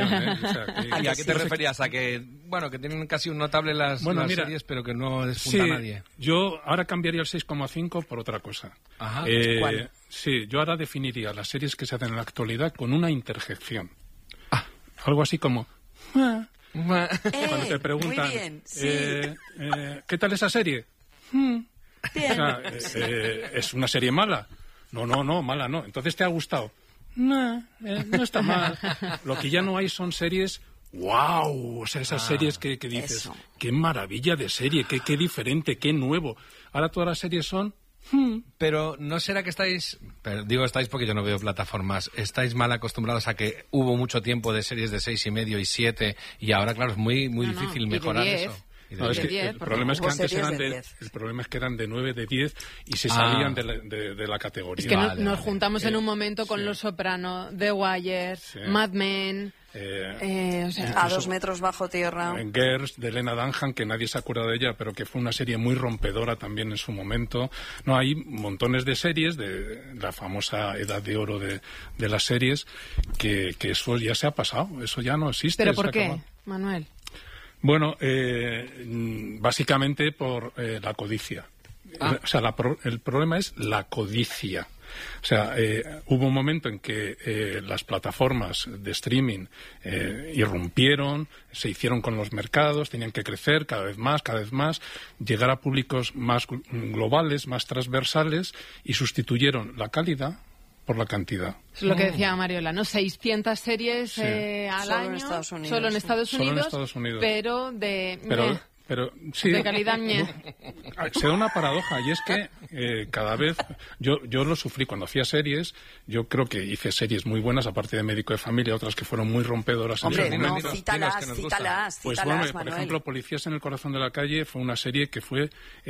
opinión, ¿eh? O sea, ¿Y a qué te referías? A que, bueno, que tienen casi un notable las series, pero que no despunta a nadie. Yo ahora cambiaría el 6,5 por otra cosa. Ajá. ¿Cuál? Sí, yo ahora definiría las series que se hacen en la actualidad con una interjección. Algo así como... Cuando te preguntan, muy bien, sí. ¿Qué tal esa serie? Bien. O sea, ¿es una serie mala? No, mala no. ¿Entonces te ha gustado? No está mal. Lo que ya no hay son series... ¡Wow! O sea, esas series que dices, eso. ¡qué maravilla de serie! ¡Qué diferente! ¡Qué nuevo! Ahora todas las series son... Pero ¿no será que estáis porque yo no veo plataformas, estáis mal acostumbrados a que hubo mucho tiempo de series de 6,5 y 7 y ahora, claro, es muy difícil mejorar eso? No, es que el problema es que antes eran de 9, de 10 y se salían de la categoría. Es que nos juntamos en un momento con Los Soprano, The Wire, Mad Men... A 2 metros bajo tierra. Girls, de Lena Dunham, que nadie se acuerda de ella, pero que fue una serie muy rompedora también en su momento. No, hay montones de series, de la famosa edad de oro de las series, que eso ya se ha pasado, eso ya no existe. ¿Pero por qué, Manuel? Bueno, básicamente por la codicia. O sea, el problema es la codicia. O sea, hubo un momento en que las plataformas de streaming irrumpieron, se hicieron con los mercados, tenían que crecer cada vez más, llegar a públicos más globales, más transversales, y sustituyeron la calidad por la cantidad. Es lo que decía Mariola, ¿no? 600 series al año, solo en Estados Unidos, pero sí, de calidad se da una paradoja, y es que cada vez yo lo sufrí cuando hacía series. Yo creo que hice series muy buenas, aparte de Médico de Familia, otras que fueron muy rompedoras. Hombre, cítalas, pues bueno, por ejemplo, Policías en el corazón de la calle fue una serie que fue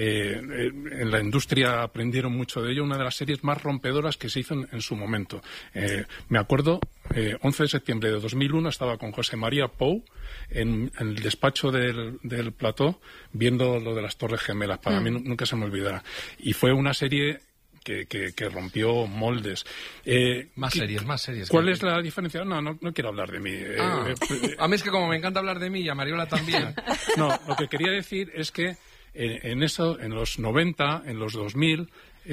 en la industria aprendieron mucho de ello, una de las series más rompedoras que se hizo en su momento. Me acuerdo, 11 de septiembre de 2001 estaba con José María Pou en el despacho del plató viendo lo de las Torres Gemelas. Para mí nunca se me olvidará. Y fue una serie que rompió moldes. Más series. ¿Cuál es la diferencia? No quiero hablar de mí. A mí es que como me encanta hablar de mí, y a Mariola también. No, lo que quería decir es que en los 90, en los 2000...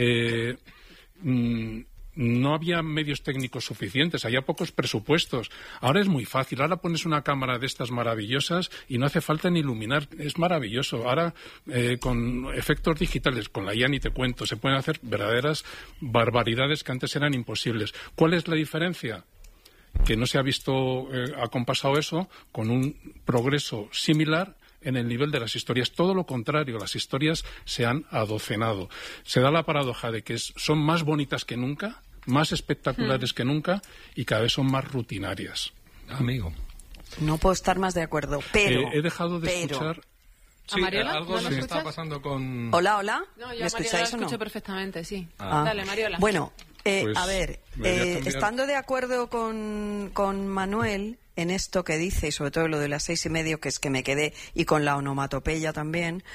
no había medios técnicos suficientes, había pocos presupuestos. Ahora es muy fácil, ahora pones una cámara de estas maravillosas y no hace falta ni iluminar, es maravilloso. Ahora con efectos digitales, con la IA ni te cuento, se pueden hacer verdaderas barbaridades que antes eran imposibles. ¿Cuál es la diferencia? Que no se ha visto acompasado eso con un progreso similar en el nivel de las historias. Todo lo contrario, las historias se han adocenado. Se da la paradoja de que son más bonitas que nunca, más espectaculares que nunca, y cada vez son más rutinarias. Amigo. No puedo estar más de acuerdo, pero... he dejado de escuchar... Sí, algo nos está pasando con... Hola. No, ¿Me escucháis o no? Escucho perfectamente, sí. Dale, Mariola. Bueno, pues, a ver, estando de acuerdo con Manuel en esto que dice, y sobre todo lo de las 6,5, que es que me quedé, y con la onomatopeya también,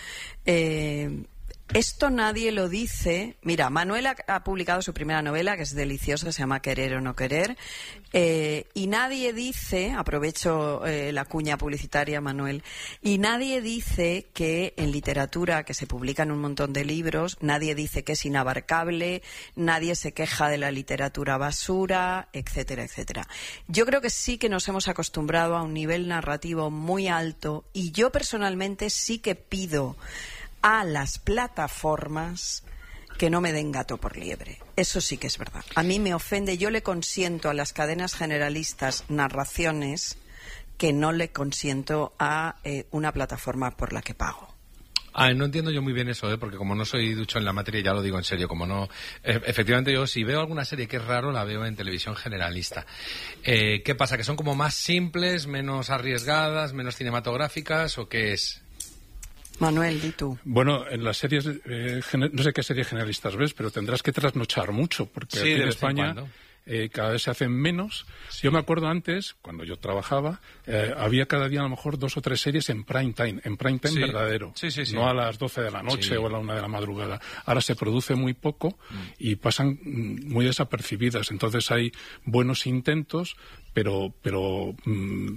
esto nadie lo dice. Mira, Manuel ha publicado su primera novela, que es deliciosa, se llama Querer o no querer, y nadie dice, aprovecho la cuña publicitaria, Manuel, y nadie dice que en literatura, que se publican un montón de libros, nadie dice que es inabarcable, nadie se queja de la literatura basura, etcétera, etcétera. Yo creo que sí que nos hemos acostumbrado a un nivel narrativo muy alto, y yo personalmente sí que pido a las plataformas que no me den gato por liebre. Eso sí que es verdad. A mí me ofende. Yo le consiento a las cadenas generalistas narraciones que no le consiento a una plataforma por la que pago. No entiendo yo muy bien eso, porque como no soy ducho en la materia, ya lo digo en serio, como no... efectivamente, yo si veo alguna serie que es raro, la veo en televisión generalista. ¿Qué pasa? ¿Que son como más simples, menos arriesgadas, menos cinematográficas, o qué es? Manuel, di tú. Bueno, en las series, no sé qué series generalistas ves, pero tendrás que trasnochar mucho, porque aquí en España cada vez se hacen menos. Sí. Yo me acuerdo antes, cuando yo trabajaba, había cada día a lo mejor 2 o 3 series en prime time verdadero, no a las 12 de la noche o a la 1 de la madrugada. Ahora se produce muy poco y pasan muy desapercibidas. Entonces hay buenos intentos, pero